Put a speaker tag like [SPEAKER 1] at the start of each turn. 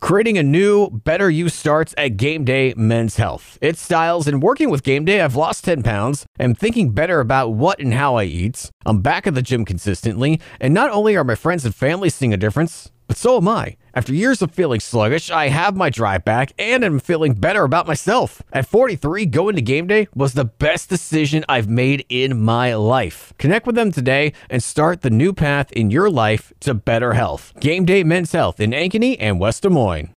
[SPEAKER 1] Creating a new, better you starts at Game Day Men's Health. It's styles, and working with Game Day, I've lost 10 pounds. I'm thinking better about what and how I eat. I'm back at the gym consistently, and not only are my friends and family seeing a difference, but so am I. After years of feeling sluggish, I have my drive back and am feeling better about myself. At 43, going to Game Day was the best decision I've made in my life. Connect with them today and start the new path in your life to better health. Game Day Men's Health in Ankeny and West Des Moines.